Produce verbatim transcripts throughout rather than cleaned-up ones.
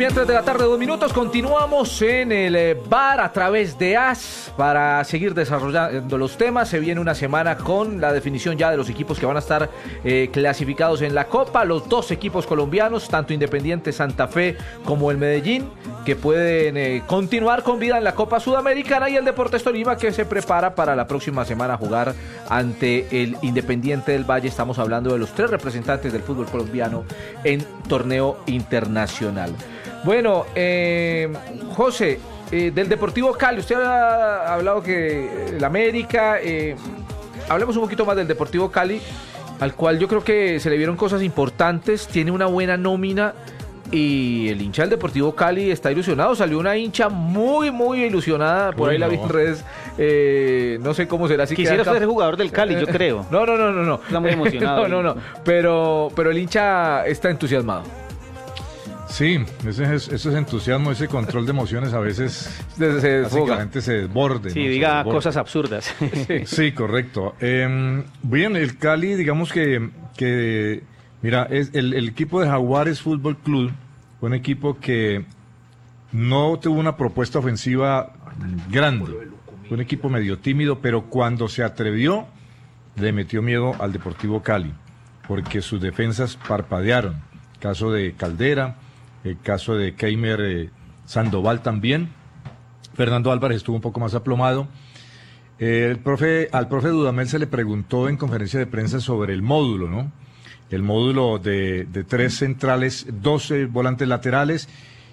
Mientras de la tarde, dos minutos, continuamos en el eh, bar a través de A S para seguir desarrollando los temas. Se viene una semana con la definición ya de los equipos que van a estar eh, clasificados en la Copa. Los dos equipos colombianos, tanto Independiente Santa Fe como el Medellín, que pueden eh, continuar con vida en la Copa Sudamericana, y el Deportes Tolima, que se prepara para la próxima semana jugar ante el Independiente del Valle. Estamos hablando de los tres representantes del fútbol colombiano en torneo internacional. Bueno, eh, José, eh, del Deportivo Cali, usted ha hablado que el América, eh, hablemos un poquito más del Deportivo Cali, al cual yo creo que se le vieron cosas importantes, tiene una buena nómina, y el hincha del Deportivo Cali está ilusionado. Salió una hincha muy, muy ilusionada, por Uy, ahí la vi no. en redes, eh, no sé cómo será. Si Quisiera ser jugador del Cali, yo creo. No, no, no, no, no. Está muy emocionado. no, no, no, pero, pero el hincha está entusiasmado. Sí, ese, ese, ese entusiasmo, ese control de emociones a veces se, se básicamente se desborde. Sí, ¿no? diga desborde. Cosas absurdas. Sí, correcto. Eh, bien, el Cali, digamos que, que mira, es el, el equipo de Jaguares Fútbol Club fue un equipo que no tuvo una propuesta ofensiva grande. Fue un equipo medio tímido, pero cuando se atrevió, le metió miedo al Deportivo Cali, porque sus defensas parpadearon. Caso de Caldera, el caso de Keimer eh, Sandoval también. Fernando Álvarez estuvo un poco más aplomado. Eh, el profe, al profe Dudamel se le preguntó en conferencia de prensa sobre el módulo, ¿no? El módulo de, de tres centrales, doce volantes laterales,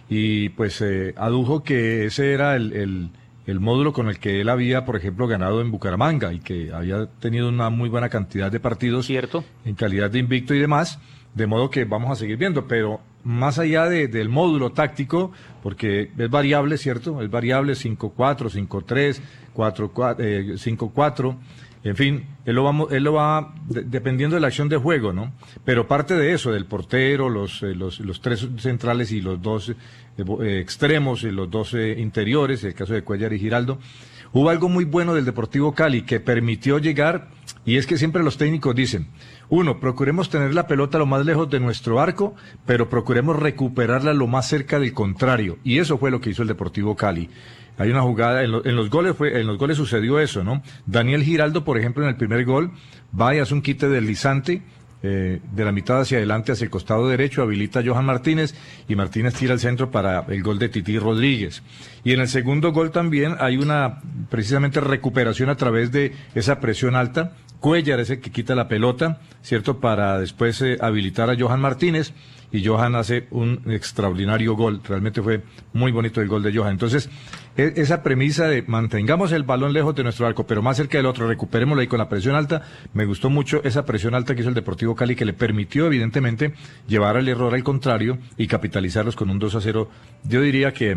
y pues eh, adujo que ese era el, el, el módulo con el que él había, por ejemplo, ganado en Bucaramanga, y que había tenido una muy buena cantidad de partidos. Cierto. En calidad de invicto y demás. De modo que vamos a seguir viendo, pero más allá de, del módulo táctico, porque es variable, ¿cierto? Es variable cinco cuatro, cinco tres, cuatro cuatro, eh, cinco cuatro, en fin, él lo va, él lo va de, dependiendo de la acción de juego, ¿no? Pero parte de eso, del portero, los, eh, los, los tres centrales y los dos eh, extremos, y los dos eh, interiores, el caso de Cuellar y Giraldo, hubo algo muy bueno del Deportivo Cali que permitió llegar, y es que siempre los técnicos dicen, uno, procuremos tener la pelota lo más lejos de nuestro arco, pero procuremos recuperarla lo más cerca del contrario, y eso fue lo que hizo el Deportivo Cali. Hay una jugada, en, lo, en los goles fue, en los goles sucedió eso, ¿no? Daniel Giraldo, por ejemplo, en el primer gol, va y hace un quite deslizante, eh, de la mitad hacia adelante, hacia el costado derecho, habilita a Johan Martínez, y Martínez tira al centro para el gol de Tití Rodríguez. Y en el segundo gol también hay una, precisamente, recuperación a través de esa presión alta. Cuellar es el que quita la pelota, ¿cierto?, para después eh, habilitar a Johan Martínez, y Johan hace un extraordinario gol. Realmente fue muy bonito el gol de Johan. Entonces, e- esa premisa de mantengamos el balón lejos de nuestro arco, pero más cerca del otro, recuperémoslo ahí con la presión alta, me gustó mucho esa presión alta que hizo el Deportivo Cali, que le permitió, evidentemente, llevar al error al contrario y capitalizarlos con un dos a cero. Yo diría que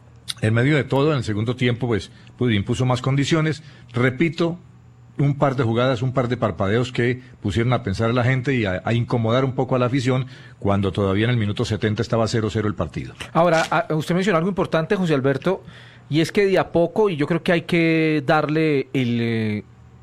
en medio de todo, en el segundo tiempo, pues, pues impuso más condiciones. Repito, un par de jugadas, un par de parpadeos que pusieron a pensar a la gente y a, a incomodar un poco a la afición, cuando todavía en el minuto setenta estaba cero cero el partido. Ahora, usted mencionó algo importante, José Alberto, y es que de a poco, y yo creo que hay que darle el eh,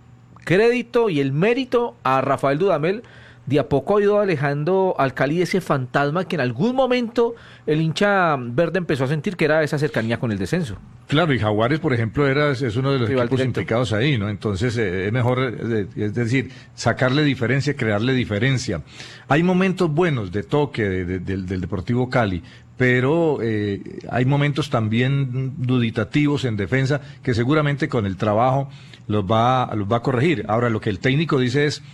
crédito y el mérito a Rafael Dudamel, de a poco ha ido alejando al Cali de ese fantasma que en algún momento el hincha verde empezó a sentir, que era esa cercanía con el descenso. Claro, y Jaguares, por ejemplo, era, es uno de los Rival equipos directo. implicados ahí, ¿no? Entonces, eh, es mejor, eh, es decir, sacarle diferencia, crearle diferencia. Hay momentos buenos de toque de, de, del, del Deportivo Cali, pero eh, hay momentos también duditativos en defensa que seguramente con el trabajo los va, los va a corregir. Ahora, lo que el técnico dice es,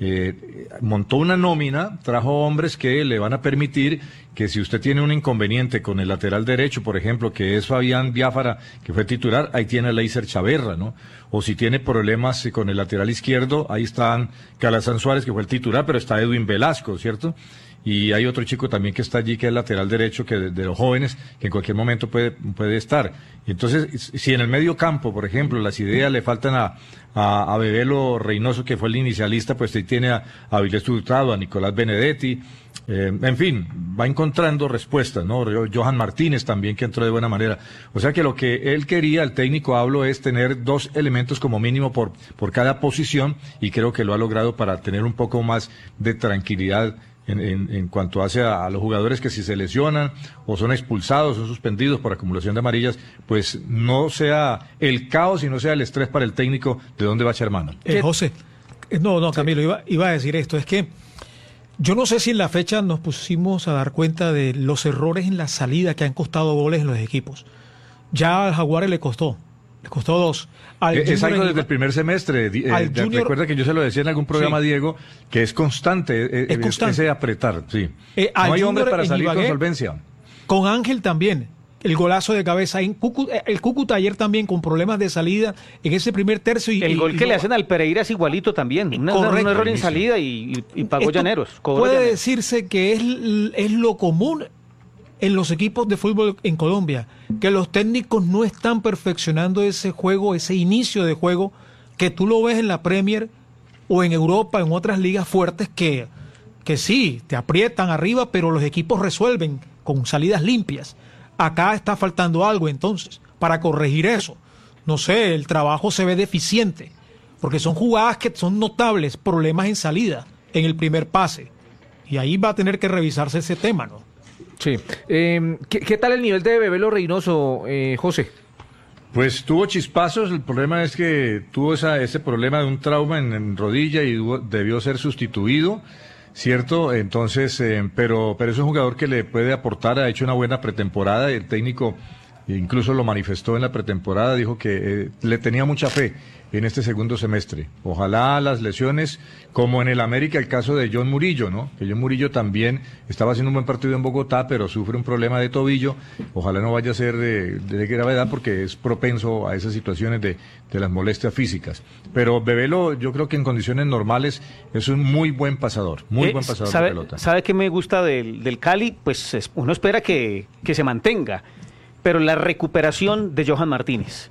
Eh, montó una nómina, trajo hombres que le van a permitir que si usted tiene un inconveniente con el lateral derecho, por ejemplo, que es Fabián Biafara, que fue titular, ahí tiene a Leiser Chaverra, ¿no? O si tiene problemas con el lateral izquierdo, ahí están Calazán Suárez, que fue el titular, pero está Edwin Velasco, ¿cierto? Y hay otro chico también que está allí, que es el lateral derecho, que de, de los jóvenes, que en cualquier momento puede, puede estar. Y entonces, si en el medio campo, por ejemplo, las ideas le faltan a, a, a Bebelo Reynoso, que fue el inicialista, pues ahí tiene a, a Avilés Hurtado, a Nicolás Benedetti, eh, en fin, va encontrando respuestas, ¿no? Johan Martínez también, que entró de buena manera. O sea que lo que él quería, el técnico hablo, es tener dos elementos como mínimo por, por cada posición, y creo que lo ha logrado para tener un poco más de tranquilidad en, en, en cuanto hace a, a los jugadores que si se lesionan o son expulsados, son suspendidos por acumulación de amarillas, pues no sea el caos y no sea el estrés para el técnico de dónde va a echar mano. Eh, José, eh, no, no, Camilo, iba, iba a decir esto, es que yo no sé si en la fecha nos pusimos a dar cuenta de los errores en la salida que han costado goles en los equipos. Ya al Jaguares le costó, le costó dos. Al Es Junior algo en- desde el primer semestre. Eh, al de- Junior- recuerda que yo se lo decía en algún programa, Sí. Diego, que es constante, eh, Es eh, constante. ese apretar, sí. Eh, al no hay Junior hombres para en salir con Ibagué, solvencia. Con Ángel también, el golazo de cabeza. En Cúcuta, el Cúcuta ayer también con problemas de salida en ese primer tercio. Y, El y- gol y que no- le hacen al Pereira es igualito también. Una- un Correcto. error en salida y, y, y pagó Esto Llaneros. cobró Puede Llaneros. decirse que es, l- es lo común en los equipos de fútbol en Colombia, que los técnicos no están perfeccionando ese juego, ese inicio de juego, que tú lo ves en la Premier o en Europa, en otras ligas fuertes que, que sí, te aprietan arriba, pero los equipos resuelven con salidas limpias. Acá está faltando algo entonces para corregir eso. No sé, el trabajo se ve deficiente, porque son jugadas que son notables, problemas en salida, en el primer pase. Y ahí va a tener que revisarse ese tema, ¿no? Sí. Eh, ¿qué, qué tal el nivel de Bebelo Reynoso, eh, José? Pues tuvo chispazos, el problema es que tuvo esa, ese problema de un trauma en, en rodilla y hubo- debió ser sustituido, ¿cierto? Entonces, eh, pero, pero es un jugador que le puede aportar, ha hecho una buena pretemporada, el técnico incluso lo manifestó en la pretemporada, dijo que eh, le tenía mucha fe en este segundo semestre. Ojalá las lesiones, como en el América, el caso de John Murillo, ¿no? Que John Murillo también estaba haciendo un buen partido en Bogotá, pero sufre un problema de tobillo. Ojalá no vaya a ser de, de gravedad porque es propenso a esas situaciones de, de las molestias físicas. Pero Bebelo, yo creo que en condiciones normales es un muy buen pasador, muy Eh, buen pasador ¿sabe, de pelota. ¿Sabe qué me gusta del, del Cali? Pues es- uno espera que, que se mantenga, pero la recuperación de Johan Martínez.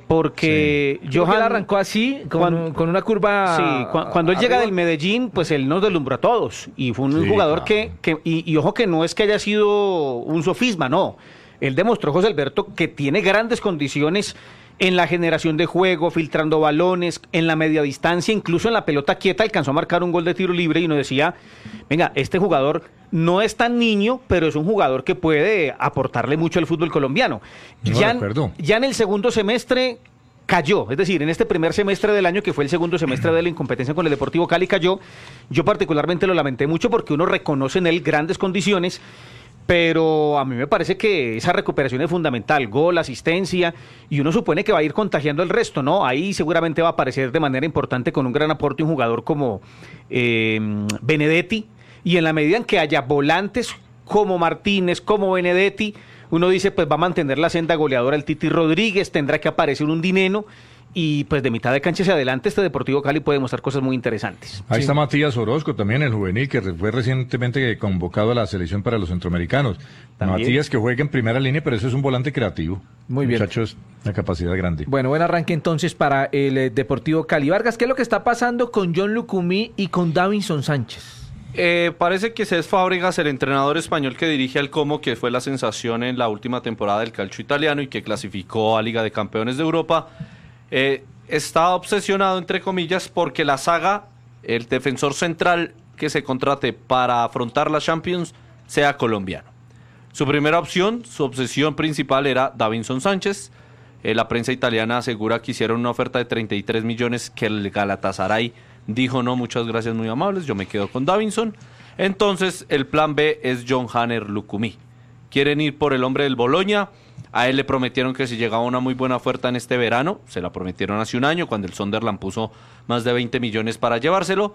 Porque Yo creo que él Johan arrancó así, con, cuando- con una curva. Sí, cu- cuando él llega arriba. del Medellín, pues él nos deslumbró a todos. Y fue un Sí, jugador claro. que, que y, y ojo que no es que haya sido un sofisma, no. Él demostró, José Alberto, que tiene grandes condiciones en la generación de juego, filtrando balones, en la media distancia, incluso en la pelota quieta alcanzó a marcar un gol de tiro libre y uno decía, venga, este jugador no es tan niño, pero es un jugador que puede aportarle mucho al fútbol colombiano. No, ya, de en- acuerdo. ya en el segundo semestre cayó, es decir, en este primer semestre del año, que fue el segundo semestre de la incompetencia con el Deportivo Cali, cayó. Yo particularmente lo lamenté mucho porque uno reconoce en él grandes condiciones, pero a mí me parece que esa recuperación es fundamental, gol, asistencia, y uno supone que va a ir contagiando el resto, ¿no? Ahí seguramente va a aparecer de manera importante con un gran aporte un jugador como eh, Benedetti, y en la medida en que haya volantes como Martínez, como Benedetti, uno dice, pues va a mantener la senda goleadora el Titi Rodríguez, tendrá que aparecer un Dineno, y pues de mitad de cancha hacia adelante este Deportivo Cali puede mostrar cosas muy interesantes. Ahí Sí. está Matías Orozco también, el juvenil, que re- fue recientemente convocado a la selección para los centroamericanos. También. Matías que juega en primera línea, pero eso es un volante creativo. Muy bien. Muchachos, una capacidad grande. Bueno, buen arranque entonces para el eh, Deportivo Cali. Vargas, ¿qué es lo que está pasando con John Lucumí y con Davinson Sánchez? Eh, parece que Cés Fábregas, el entrenador español que dirige al Como, que fue la sensación en la última temporada del calcio italiano y que clasificó a Liga de Campeones de Europa, eh, está obsesionado, entre comillas, porque la saga, el defensor central que se contrate para afrontar la Champions, sea colombiano. Su primera opción, su obsesión principal era Davinson Sánchez. Eh, la prensa italiana asegura que hicieron una oferta de treinta y tres millones que el Galatasaray dijo no, muchas gracias, muy amables, yo me quedo con Davinson. Entonces el plan B es John Hanner Lucumí. Quieren ir por el hombre del Bologna. A él le prometieron que si llegaba una muy buena oferta en este verano, se la prometieron hace un año cuando el Sunderland puso más de veinte millones para llevárselo.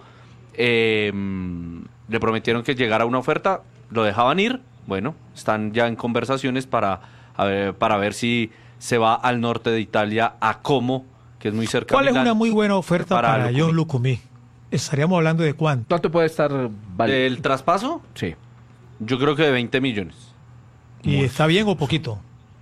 Eh, le prometieron que llegara una oferta, lo dejaban ir. Bueno, están ya en conversaciones para, a ver, para ver si se va al norte de Italia, a Como, que es muy cerca ¿Cuál de es Milán, una muy buena oferta para para, Lucumí. John Lucumí? Estaríamos hablando de cuánto. ¿Cuánto puede estar vale? ¿El traspaso? Sí. Yo creo que de veinte millones. ¿Y está bien o poquito?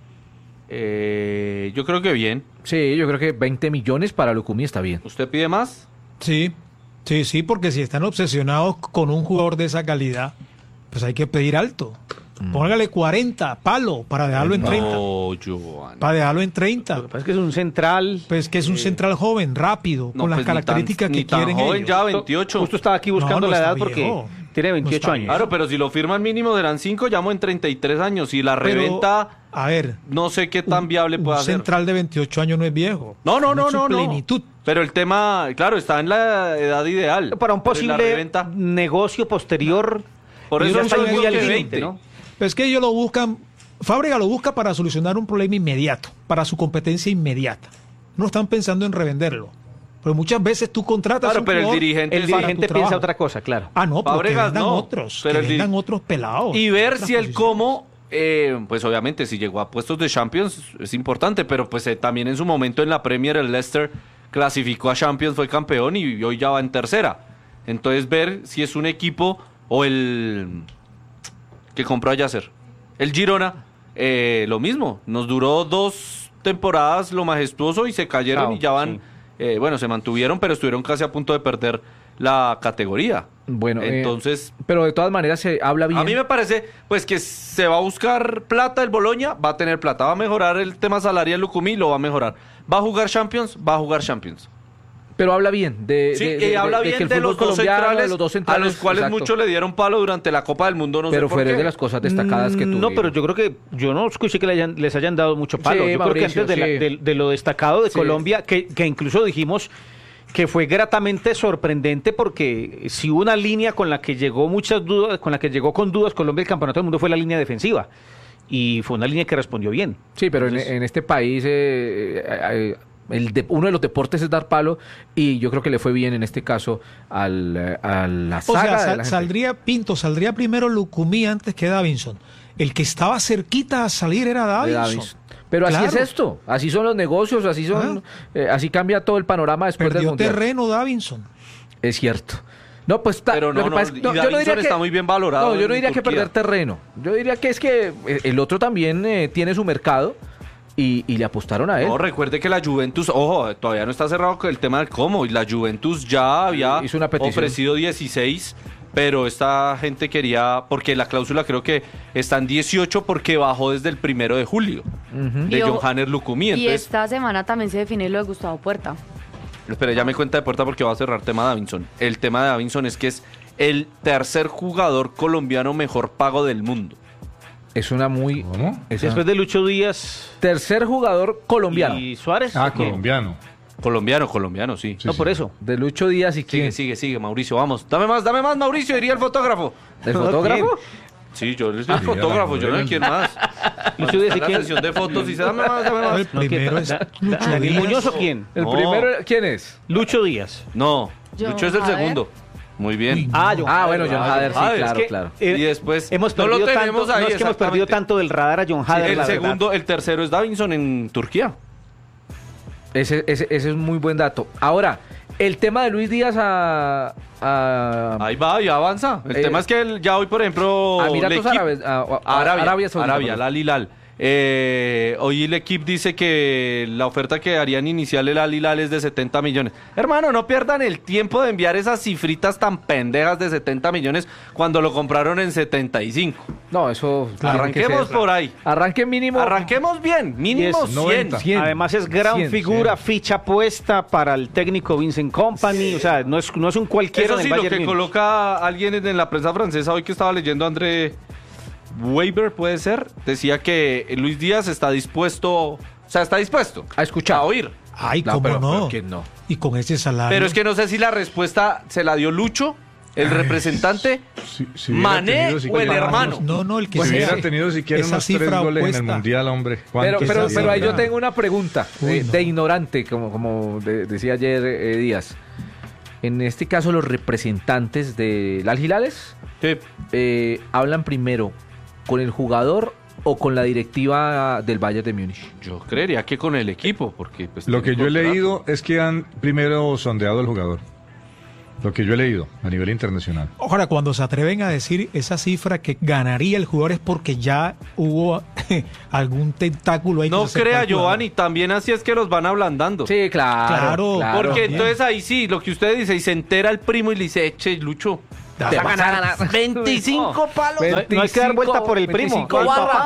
Eh, yo creo que bien. Sí, yo creo que veinte millones para Lucumí está bien. ¿Usted pide más? Sí, sí, sí, porque si están obsesionados con un jugador de esa calidad, pues hay que pedir alto. Póngale cuarenta, palo, para dejarlo en treinta. No, Giovanni. Para dejarlo en treinta. Lo que pasa es que es un central. Pues que es un central joven, rápido, No, con las pues ni tan- características ni que tan quieren joven ellos. ya, veintiocho. Justo estaba aquí buscando No, no la está edad porque viejo. Tiene veintiocho está años. Claro, pero si lo firman mínimo serán cinco, llamo en treinta y tres años. Y la Pero, reventa, a ver, no sé qué tan un- viable puede un ser. central de veintiocho años no es viejo. No, no, Está no, en su no, no. plenitud. Pero el tema, claro, está en la edad ideal. Para un Pero en la posible reventa, negocio posterior. Por yo eso creo que estoy está muy digo al que límite, veinte. ¿no? Pero es que ellos lo buscan, Fábrega lo busca para solucionar un problema inmediato, para su competencia inmediata. No están pensando en revenderlo. Pero muchas veces tú contratas Claro, un pero el jugador dirigente- El Sí, para dirigente tu piensa trabajo. otra cosa, claro. Ah, no, pero que Fábregas vendan no, otros, pero que el dir- vendan otros pelados. Y ver otras si el posiciones. cómo, eh, pues obviamente si llegó a puestos de Champions es importante, pero pues eh, también en su momento en la Premier el Leicester clasificó a Champions, fue campeón y hoy ya va en tercera. Entonces ver si es un equipo o el que compró a Yasser. El Girona, eh, lo mismo, nos duró dos temporadas lo majestuoso y se cayeron Chao, y ya van, sí. eh, bueno, se mantuvieron, pero estuvieron casi a punto de perder la categoría. Bueno, eh, entonces... pero de todas maneras se habla bien. A mí me parece, pues, que se va a buscar plata el Boloña, va a tener plata, va a mejorar el tema salarial Lucumí, lo va a mejorar. Va a jugar Champions, va a jugar Champions. Pero habla bien de, Sí, de- y de- habla de bien que el de, fútbol los dos colombiano, centrales, de los dos a centrales, los cuales exacto. muchos le dieron palo durante la Copa del Mundo, no pero sé por fue qué. de las cosas destacadas que Mm, tuvieron. No, pero yo creo que yo no escuché que le hayan- les hayan dado mucho palo. Sí, yo Mauricio, creo que antes de, sí. la- de- de lo destacado de Sí. Colombia, que, que incluso dijimos que fue gratamente sorprendente porque si hubo una línea con la que llegó muchas dudas, con la que llegó con dudas Colombia el campeonato del mundo fue la línea defensiva. Y fue una línea que respondió bien. Sí, pero en, Entonces- en este país eh, eh, el de- uno de los deportes es dar palo y yo creo que le fue bien en este caso al, eh, a la O saga sea, de sal- la gente. saldría Pinto, saldría primero Lucumí antes que Davinson. El que estaba cerquita a salir era de Davinson. Davis. Pero así Claro. es esto, así son los negocios, así son, eh, así cambia todo el panorama después del Perdió mundial. terreno Davinson. Es cierto. No, pues ta- Pero lo no, que no, pasa es- y yo no Davinson diría que está muy bien valorado No, yo en no diría que Turquía. perder terreno. Yo diría que es que eh, el otro también eh, tiene su mercado y, y le apostaron a él. No, recuerde que la Juventus, ojo, todavía no está cerrado con el tema del cómo, y la Juventus ya había Hizo una petición. ofrecido dieciséis, pero esta gente quería, porque la cláusula creo que está en dieciocho porque bajó desde el primero de julio, de Y John ojo, Hanner Lucumí. Y Entonces, esta semana también se define lo de Gustavo Puerta. espera, ya me cuenta de puerta porque va a cerrar tema Davinson. El tema de Davinson es que es el tercer jugador colombiano mejor pago del mundo. Es una muy... ¿Cómo? esa- Después de Lucho Díaz Tercer jugador colombiano. y Suárez. Ah, ¿quién? colombiano. Colombiano, colombiano, sí. Sí, No, sí. por eso. De Lucho Díaz y Sigue, quién. sigue, sigue, Mauricio, vamos. Dame más, dame más, Mauricio, diría el fotógrafo. ¿El fotógrafo? Sí, yo les soy el Ah, fotógrafo, mira, yo no la sé quién más. Lucho Díaz y la quién. sesión de fotos y se dame más, dame El más. No, primero ¿quién? es Da- da- Lucho ¿Daniel Díaz. Muñoz o quién? ¿El No. primero quién es? Lucho Díaz. No, John Lucho es el Hader. segundo. Muy bien. Uy, Ah, John Ah, bueno, John Hader, sí, Hader, es claro, que, claro. eh, Y después, hemos no lo perdido tenemos tanto, ahí, no es que hemos perdido exactamente. tanto del radar a John Sí, Hader. el la verdad. segundo, el tercero es Davinson en Turquía. Ese, ese, ese es un muy buen dato. Ahora, el tema de Luis Díaz a... a Ahí va, ya avanza. El Eh, tema es que el- ya hoy, por ejemplo, a Emiratos el equipo- Árabes, a- a- Arabia, Arabia Saudita, Arabia, perdón. el Al Hilal. Eh, hoy el equipo dice que la oferta que harían inicial el Al Hilal es de setenta millones. Hermano, no pierdan el tiempo de enviar esas cifritas tan pendejas de setenta millones cuando lo compraron en setenta y cinco. No, eso... tiene que Arranquemos ser- por ahí. Arranque mínimo... Arranquemos bien, mínimo Diez, cien. cien. Además es gran cien, figura, cien. ficha puesta para el técnico Vincent Company, o sea, no es, no es un cualquiera Eso del sí, lo Bayern que Múnich. coloca alguien en la prensa francesa hoy que estaba leyendo, André Weber, puede ser, decía que Luis Díaz está dispuesto, o sea, está dispuesto A escuchar. a oír. Ay, No, cómo pero- no. pero ¿quién no? Y con ese salario. Pero es que no sé si la respuesta se la dio Lucho, el representante, Si- si hubiera Mané tenido o siquiera- el hermano. No, no, el que Si sea. hubiera tenido siquiera Esa unos tres cifra goles en opuesta. el Mundial, hombre. Pero, ¿cuánto pero, sería? pero ahí yo sería? tengo una pregunta Uy, eh, no. de ignorante, como, como de- decía ayer eh, Díaz. En este caso, los representantes del Al Hilales Sí. eh, hablan primero con el jugador o con la directiva del Bayern de Múnich. Yo creería que con el equipo, porque pues, Lo que tiene yo he contrato. leído es que han primero sondeado al jugador. Lo que yo he leído a nivel internacional. Ahora, cuando se atreven a decir esa cifra que ganaría el jugador es porque ya hubo algún tentáculo ahí. que No se crea, calcula. Giovanni, también así es que los van ablandando. Sí, claro. Claro, Porque bien. entonces ahí sí, lo que usted dice, y se entera el primo y le dice, eche, Lucho, Te vas a vas a ganar ganar veinticinco palos. No, no hay que dar vuelta por el primo. veinticinco Hay barras. papá.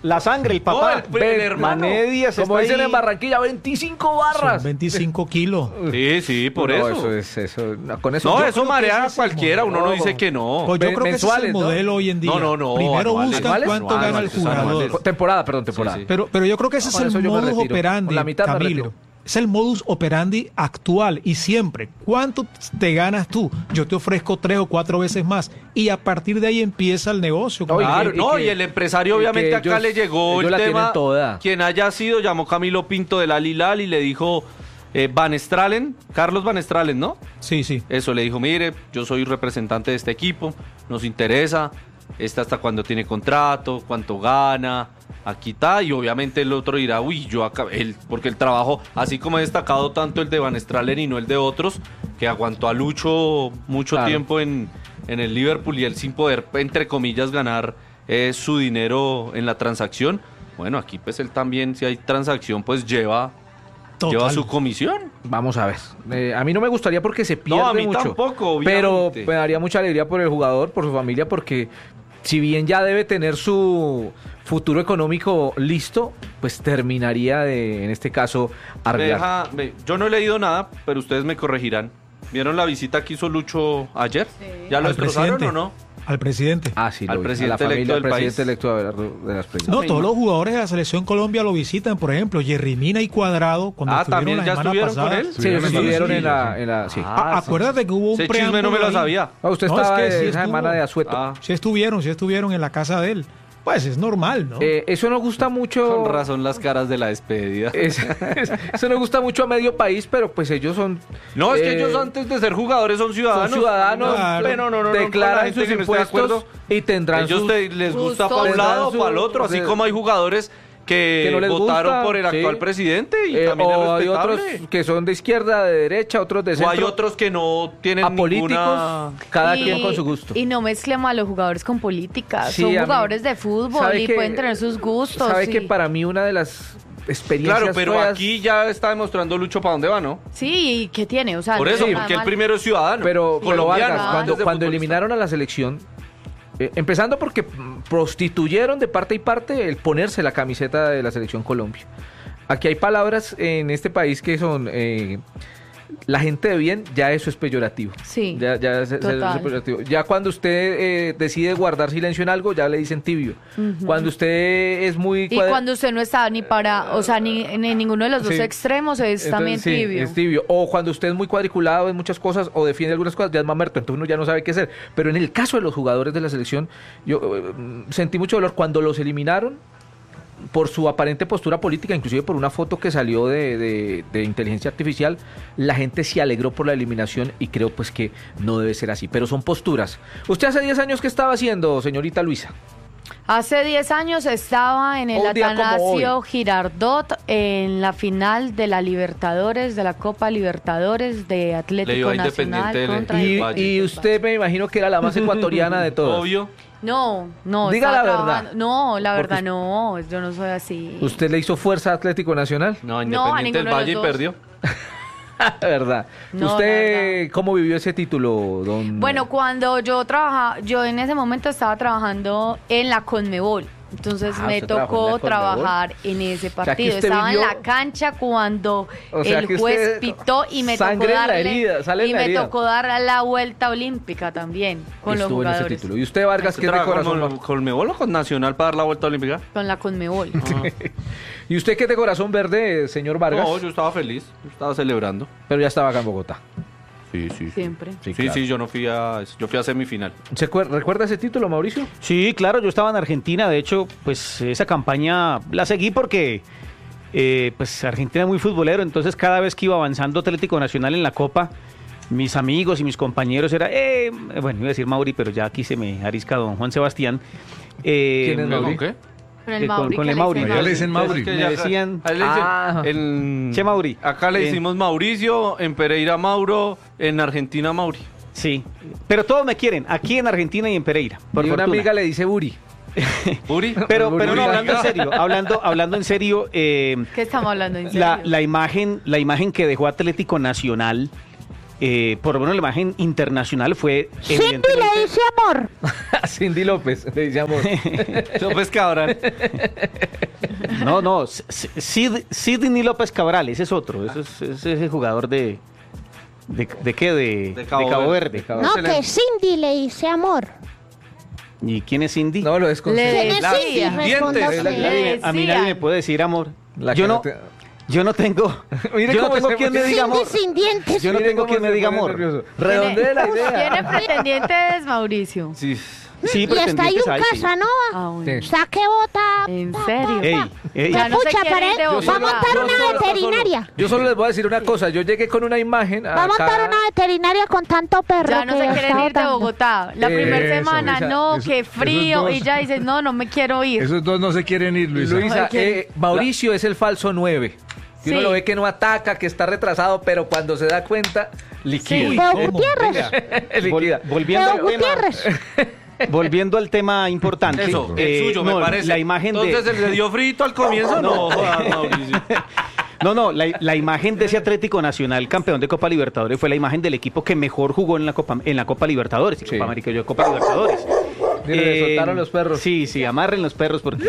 La sangre, el papá. No, el- el hermano. Manedias Como está dicen ahí. en Barranquilla, veinticinco barras. Son veinticinco kilos. Sí, sí, por No, eso. eso es eso. No, con eso No, yo eso creo que marea ese a es el cualquiera, uno no modelo. dice que no. Pues yo Men- creo que ese es el mensuales, ¿no? modelo hoy en día. No, no, no, Primero anuales. buscan ¿Anuales? cuánto No, gana el anuales, anuales. jugador. Temporada, perdón, temporada. Sí, sí. Pero, pero yo creo que ese No, es con el eso yo me modus retiro. operandi, Con la mitad me Camilo. retiro. Es el modus operandi actual y siempre. ¿Cuánto te ganas tú? Yo te ofrezco tres o cuatro veces más y a partir de ahí empieza el negocio. Oye, Claro, y no, que- y el empresario y obviamente que acá ellos- le llegó ellos el la tienen tema. toda. Quien haya sido, llamó Camilo Pinto del Al Hilal y le dijo eh, Van Stralen, Carlos Van Stralen, ¿no? Sí, sí. Eso le dijo, mire, yo soy representante de este equipo, nos interesa, este hasta cuándo tiene contrato, cuánto gana, aquí está, y obviamente el otro dirá, uy, yo acá, él, porque el trabajo, así como he destacado tanto el de Van Stralen y no el de otros, que aguantó a Lucho mucho Claro. tiempo en, en el Liverpool y él sin poder, entre comillas, ganar eh, su dinero en la transacción. Bueno, aquí pues él también, si hay transacción, pues lleva, Total. lleva su comisión. Vamos a ver. Eh, a mí no me gustaría porque se pierde No, a mí mucho. tampoco, pero obviamente. me daría mucha alegría por el jugador, por su familia, porque si bien ya debe tener su futuro económico listo, pues terminaría de, en este caso, Me arreglar. deja- me- yo no he leído nada, pero ustedes me corregirán. ¿Vieron la visita que hizo Lucho ayer? ¿Ya lo Al destrozaron presidente. o no? Al presidente. Ah, sí, Al lo vi. presidente a la familia, electo del al presidente país. electo de, la- de las presidentes. No, todos los jugadores de la selección Colombia lo visitan, por ejemplo, Jerry Mina y Cuadrado, cuando Ah, estuvieron ¿también la ya semana estuvieron pasada. con él? Sí, ellos Sí, estuvieron sí, en sí, la, sí. en la- sí. Ah, acuérdate que hubo un Ese chisme no me preámbulo lo ahí. sabía. Ah, usted No, estaba es que sí de esa estuvo. semana de asueto. Ah, Sí estuvieron, sí estuvieron en la casa de él. Pues es normal, ¿no? Eh, eso nos gusta mucho. con razón las caras de la despedida. Es- es- eso nos gusta mucho a medio país, pero pues ellos son. No, es que eh, ellos antes de ser jugadores son ciudadanos. son ciudadanos, Claro. Pero no, no, no, con la declaran gente sus que no esté de impuestos acuerdo. y tendrán Ellos sus- te- les gusta Justo. para un lado o Tendrán para el su- otro, así de- como hay jugadores que, que no les votaron gusta, por el actual sí. presidente y Eh, también o es hay otros respetable. que son de izquierda, de derecha, otros de O centro. hay otros que no tienen apolíticos, ninguna... cada Y- quien con su gusto. Y no mezclemos a los jugadores con política. Sí, Son a mí- jugadores de fútbol ¿sabe y que- pueden tener sus gustos. Sabe y- que para mí una de las experiencias Claro, pero feas- aquí ya está demostrando Lucho para dónde va, ¿no? Sí, ¿y qué tiene? O sea, Por no eso, está porque el mal. primero es ciudadano. Pero, pero colombiano, Vargas, Ah, antes cuando, de cuando futbolista. eliminaron a la selección, eh, empezando porque mm, prostituyeron de parte y parte el ponerse la camiseta de la selección Colombia. Aquí hay palabras en este país que son eh, la gente de bien, ya eso es peyorativo. Sí, Ya, ya es- es- total. es peyorativo. Ya cuando usted eh, decide guardar silencio en algo, ya le dicen tibio. Cuando usted es muy Y cuadra- cuando usted no está ni para, o sea, ni en ninguno de los dos Sí. extremos, es Entonces, también sí, tibio. es tibio. O cuando usted es muy cuadriculado en muchas cosas o defiende algunas cosas, ya es mamerto, entonces uno ya no sabe qué hacer. Pero en el caso de los jugadores de la selección, yo eh, sentí mucho dolor cuando los eliminaron por su aparente postura política, inclusive por una foto que salió de, de- de inteligencia artificial. La gente se alegró por la eliminación y creo pues que no debe ser así, pero son posturas. ¿Usted hace diez años qué estaba haciendo, señorita Luisa? Hace diez años estaba en el Un día como Atanasio hoy. Girardot en la final de la Libertadores, de la Copa Libertadores de Le iba Atlético a Nacional Independiente del- contra Ay, Y, el vaya. y usted me imagino que era la más ecuatoriana de todas. Obvio. No, no. Diga estaba la verdad. trabajando- No, la Porque verdad us- no, yo no soy así. ¿Usted le hizo fuerza a Atlético Nacional? No, No, a Independiente del ninguno de Valle y los dos. perdió. verdad. No, la ¿Usted verdad. cómo vivió ese título, don? Bueno, cuando yo trabajaba, yo en ese momento estaba trabajando en la Conmebol. Entonces Ah, me usted trabajó en tocó la Conmebol. trabajar en ese sea, que partido. usted Estaba vivió- en la cancha cuando O sea, el que juez usted- pitó y me sangre tocó en la darle herida, sale en y la me herida. tocó dar la vuelta olímpica también con los estuvo en ese jugadores. título. ¿Y usted, Vargas, qué es de ¿Trabaja corazón? con, con Mebol o con Nacional para dar la vuelta olímpica? Con la Conmebol. ¿Y usted qué es de corazón verde, señor Vargas? No, yo estaba feliz, yo estaba celebrando. Pero ya estaba acá en Bogotá. Sí, sí. Siempre. Sí, claro. sí, yo no fui a yo fui a semifinal. ¿Se acuer- ¿Recuerda ese título, Mauricio? Sí, claro, yo estaba en Argentina, de hecho, pues esa campaña la seguí porque eh, pues Argentina es muy futbolero, entonces cada vez que iba avanzando Atlético Nacional en la Copa, mis amigos y mis compañeros era, eh, bueno, iba a decir Mauri, pero ya aquí se me arisca don Juan Sebastián. Eh, ¿Quién es ¿Luego Mauri? qué? Con Eh, el con- Mauri. con que el le Mauri. dicen Ya le dicen Mauri. Es que Me ya- decían- ahí le dicen- Ah. en- Che, Mauri. Acá le Eh. decimos Mauricio, en Pereira Mauro, en Argentina Mauri. Sí, pero todos me quieren, aquí en Argentina y en Pereira, por y una fortuna. amiga le dice Buri. Uri. Pero, Uri. pero no, hablando en serio, hablando, hablando en serio, eh, ¿Qué estamos hablando en serio? la, la imagen, la imagen que dejó Atlético Nacional eh, por lo menos la imagen internacional fue Cindy le dice amor. Cindy López le dice amor. López Cabral. No, no, Sid, Sidney López Cabral, ese es otro, ese es, ese es el jugador de... ¿De, de qué? De, De Cabo de Cabo Verde. Verde. De Cabo No, Verde. que Cindy le dice amor. ¿Y quién es Cindy? No, lo desconcentra. Le ¿Quién es decía. Cindy? Dientes. Respóndase. Nadie me- a mí nadie me puede decir amor. La Yo que no, no te- yo no tengo, Mire yo no cómo tengo se quien me pone- diga amor. Cindy sin dientes. Yo no Mire tengo cómo quien me se diga pone amor. nervioso. Redondee la idea. Tiene pretendientes, Mauricio. Sí. Sí, Y está ahí pretendientes un hay, sí. Casanova. Ah, bueno. Sí. Saque bota. ¿En serio? Ey, ey. Ya no se Pucha, quiere para ir de él. Bogotá. Va a montar Yo una solo- veterinaria. Yo solo les voy a decir una cosa. Yo llegué con una imagen. Va a montar acá. una veterinaria con tanto perro. Ya no que se está quieren ir de botando. Bogotá. La Eh, primera eso, semana, esa- no, eso- qué esos frío. dos- Y ya dices, no, no me quiero ir. Esos dos no se quieren ir, Luisa. Luisa, Ok. eh, Mauricio es el falso nueve. Y uno Sí. lo ve que no ataca, que está retrasado, pero cuando se da cuenta, liquida. Sí. Leo ¿Cómo? Gutiérrez. Liquida. Vol- volviendo, Leo al tema, Gutiérrez. volviendo al tema importante. Eso, eh, el suyo, no, me parece. La imagen de... Entonces, ¿se le dio frito al comienzo? No, jodas, Mauricio. No, no, la, la imagen de ese Atlético Nacional campeón de Copa Libertadores fue la imagen del equipo que mejor jugó en la Copa, en la Copa Libertadores, y Sí. Copa América y Copa Libertadores. Mire, le soltaron los perros. Sí, sí, amarren los perros porque...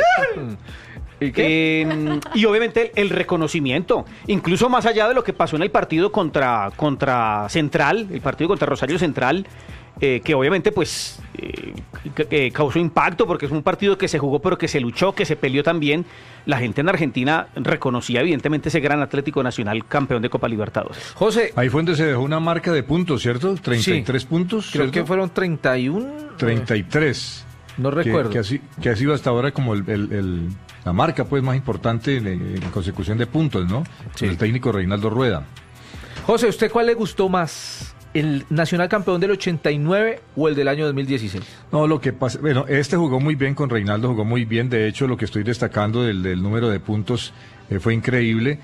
¿Y qué? Eh, y obviamente el, el reconocimiento, incluso más allá de lo que pasó en el partido contra, contra Central, el partido contra Rosario Central, eh, que obviamente pues eh, que- que causó impacto porque es un partido que se jugó pero que se luchó, que se peleó también. La gente en Argentina reconocía evidentemente ese gran Atlético Nacional campeón de Copa Libertadores. José, Ahí fue donde se dejó una marca de puntos, ¿cierto? treinta y tres Sí. puntos. creo ¿cierto? que fueron treinta y uno. treinta y tres. No Que- recuerdo. Que, así- que ha sido hasta ahora como el, el- el- la marca pues más importante en, en consecución de puntos, ¿no? Sí. El técnico Reinaldo Rueda. José, ¿usted cuál le gustó más? ¿El Nacional campeón del ochenta y nueve o el del año dos mil dieciséis? No, lo que pasa, bueno, este jugó muy bien con Reinaldo, jugó muy bien. De hecho, lo que estoy destacando del, del número de puntos eh, fue increíble.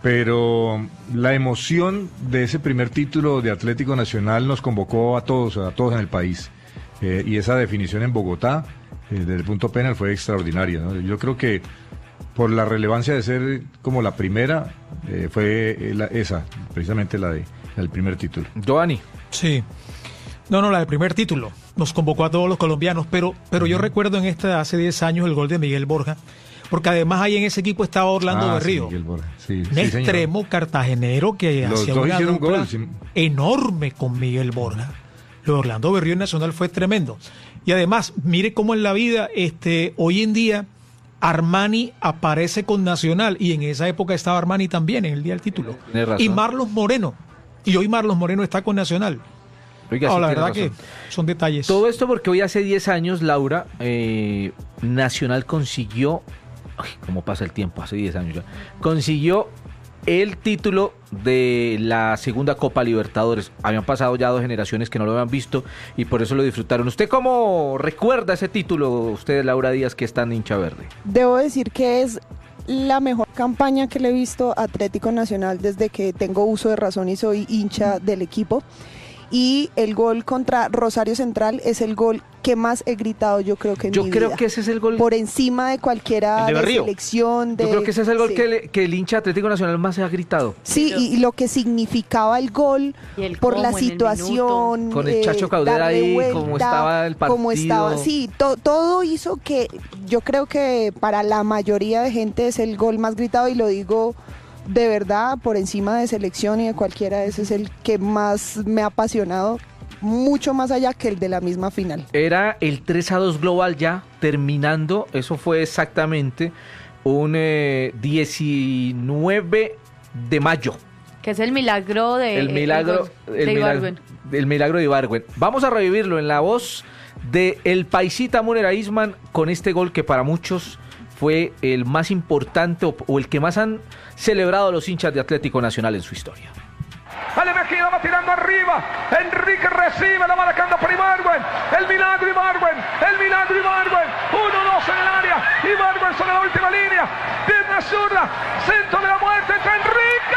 Pero la emoción de ese primer título de Atlético Nacional nos convocó a todos, a todos en el país. Eh, y esa definición en Bogotá, eh, desde el punto penal, fue extraordinaria, ¿no? Yo creo que por la relevancia de ser como la primera, eh, fue eh, la- esa, precisamente la de el primer título. Giovanni. Sí. No, no, la del primer título. Nos convocó a todos los colombianos, pero, pero yo recuerdo en esta hace diez años el gol de Miguel Borja, porque además ahí en ese equipo estaba Orlando Ah, Berrío. sí, Miguel Borja. Sí, Un sí, señor. extremo cartagenero que Los hacía dos una hicieron dupla gol, sí. enorme con Miguel Borja. Lo de Orlando Berrío en Nacional fue tremendo. Y además, mire cómo en la vida, este, hoy en día, Armani aparece con Nacional, y en esa época estaba Armani también, en el día del título. Tiene razón. Y Marlos Moreno. Y hoy Marlos Moreno está con Nacional. Oiga, No, sí la tiene verdad razón. que son detalles. Todo esto porque hoy hace diez años, Laura, eh, Nacional consiguió, ay, cómo pasa el tiempo, hace diez años ya, consiguió el título de la segunda Copa Libertadores. Habían pasado ya dos generaciones que no lo habían visto y por eso lo disfrutaron. ¿Usted cómo recuerda ese título, usted, Laura Díaz, que es tan hincha verde? Debo decir que es la mejor campaña que le he visto a Atlético Nacional desde que tengo uso de razón y soy hincha del equipo. Y el gol contra Rosario Central es el gol que más he gritado, yo creo que en Yo mi creo vida. que ese es el gol. Por encima de cualquiera El de de, Berrío. selección. De, Yo creo que ese es el gol sí. que, le- que el hincha Atlético Nacional más se ha gritado. Sí, y, y lo que significaba el gol Y el por cómo la en el situación. minuto. Con el Chacho Caudera darle ahí, vuelta, cómo estaba el cómo estaba, partido. sí, to- todo hizo que yo creo que para la mayoría de gente es el gol más gritado, y lo digo de verdad, por encima de selección y de cualquiera, ese es el que más me ha apasionado, mucho más allá que el de la misma final. Era el tres a dos global ya terminando, eso fue exactamente un eh, diecinueve de mayo. Que es el milagro de... El milagro, gol el de milagro, Ibargüen. el milagro de Ibargüen. Vamos a revivirlo en la voz de el paisita Munera Isman con este gol que para muchos fue el más importante o, o el que más han celebrado los hinchas de Atlético Nacional en su historia. Ale Mejía va tirando arriba. Enrique recibe, la va marcando por Ibargüen. El milagro Ibargüen. El milagro Ibargüen. uno dos en el área. Ibargüen sobre la última línea. Pierna zurda. Centro de la muerte entre Enrique.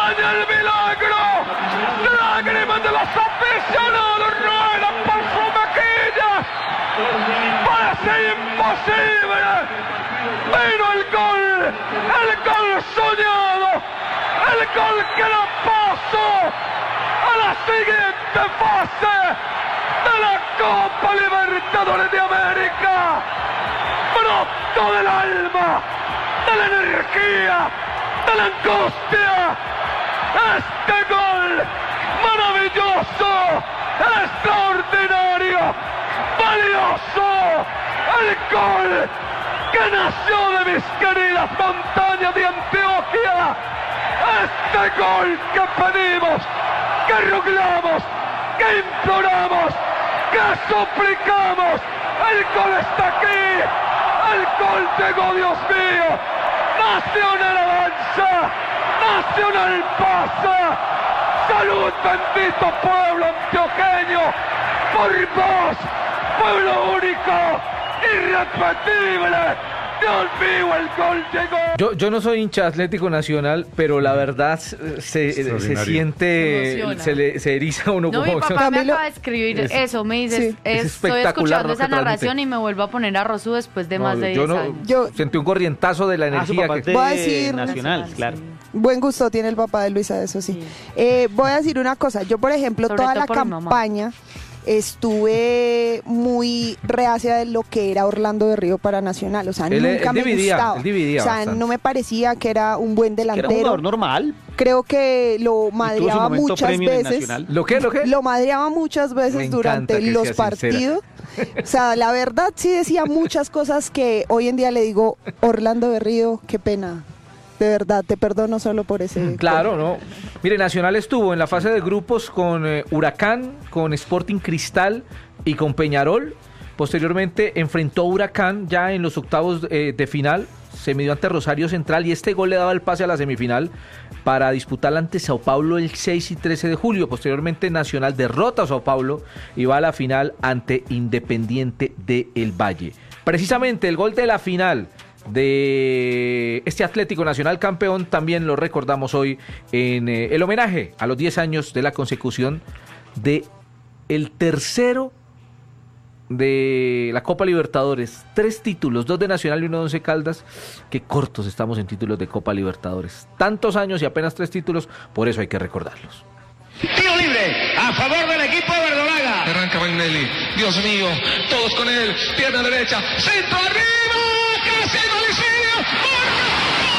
acompaña el milagro. Lágrimas de los aficionados ruedan por su mejilla. Parece imposible. Vino el gol, el gol soñado, el gol que da paso a la siguiente fase de la Copa Libertadores de América. Broto del alma, de la energía, de la angustia. Este gol maravilloso, extraordinario, valioso, el gol que nació de mis queridas montañas de Antioquia. Este gol que pedimos, que rogamos, que imploramos, que suplicamos. El gol está aquí, el gol llegó, Dios mío. Nacional avanza, Nacional pasa. Salud, bendito pueblo antioqueño, por vos, pueblo único, irrepetible. Dios mío, el gol llegó. Yo, yo no soy hincha Atlético Nacional, pero la verdad se, se siente, se, le, se eriza uno no, como... mi papá me acaba de escribir es, eso, me dice, sí, es, es estoy escuchando esa narración transmite. Y me vuelvo a poner a Rosu después de no, más de yo diez no, años. Yo sentí un corrientazo de la energía. Ah, que... de voy a decir, Nacional, Nacional, claro. sí. Buen gusto tiene el papá de Luisa, eso sí. Sí. Eh, voy a decir una cosa, yo por ejemplo Sobre toda todo la por mi mamá. campaña estuve muy reacia de lo que era Orlando de Río para Nacional, o sea, Él- nunca él me dividía, gustaba. él dividía o sea, bastante. no me parecía que era un buen Que era un delantero. jugador normal. Creo que lo y tuvo su madreaba momento muchas premium en veces. Nacional. ¿Lo qué? ¿Lo qué? Lo madreaba muchas Me veces encanta durante que los sea sincera. partidos. O sea, la verdad sí decía muchas cosas que hoy en día le digo, Orlando de Río, qué pena. De verdad, te perdono solo por ese... Claro, no. Mire, Nacional estuvo en la fase de grupos con eh, Huracán, con Sporting Cristal y con Peñarol. Posteriormente enfrentó a Huracán ya en los octavos eh, de final. Se midió ante Rosario Central y este gol le daba el pase a la semifinal para disputarla ante Sao Paulo el seis y trece de julio. Posteriormente Nacional derrota a Sao Paulo y va a la final ante Independiente de El Valle. Precisamente el gol de la final de este Atlético Nacional campeón también lo recordamos hoy en eh, el homenaje a los diez años de la consecución de el tercero de la Copa Libertadores. Tres títulos, dos de Nacional y uno de Once Caldas. Qué cortos estamos en títulos de Copa Libertadores. Tantos años y apenas tres títulos, por eso hay que recordarlos. Tiro libre a favor del equipo verdolaga. Arranca Magnelli, Dios mío, todos con él, pierna derecha, centro arriba, casi no le sigue.